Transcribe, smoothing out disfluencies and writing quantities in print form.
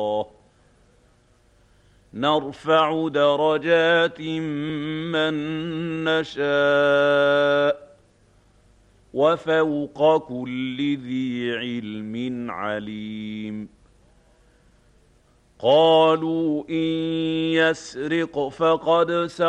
نرفع درجات من نشاء وفوق كل ذي علم عليم قالوا إن يسرق فقد سرق